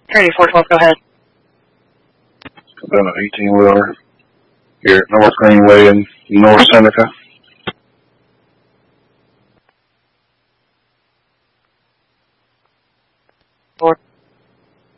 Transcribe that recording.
Trinity 412, go ahead. About an 18-wheeler here at North Greenway in North Seneca.